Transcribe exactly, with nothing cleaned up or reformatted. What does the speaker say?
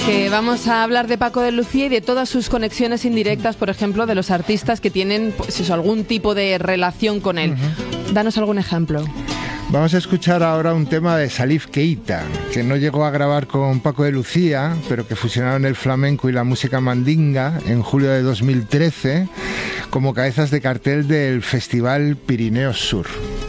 Que vamos a hablar de Paco de Lucía y de todas sus conexiones indirectas, por ejemplo, de los artistas que tienen pues, eso, algún tipo de relación con él. Uh-huh. Danos algún ejemplo. Vamos a escuchar ahora un tema de Salif Keita, que no llegó a grabar con Paco de Lucía, pero que fusionaron el flamenco y la música mandinga en julio de dos mil trece como cabezas de cartel del Festival Pirineos Sur.